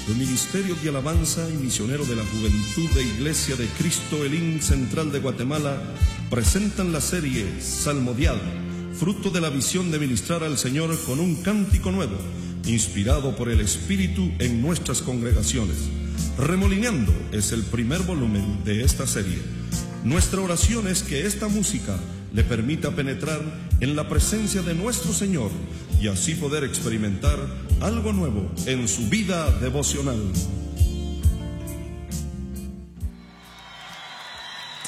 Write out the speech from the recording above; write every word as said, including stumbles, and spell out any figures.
el Ministerio de Alabanza y Misionero de la Juventud de Iglesia de Cristo Elín Central de Guatemala presentan la serie Salmodial, fruto de la visión de ministrar al Señor con un cántico nuevo, inspirado por el Espíritu en nuestras congregaciones. Remolineando es el primer volumen de esta serie. Nuestra oración es que esta música le permita penetrar en la presencia de nuestro Señor y así poder experimentar algo nuevo en su vida devocional.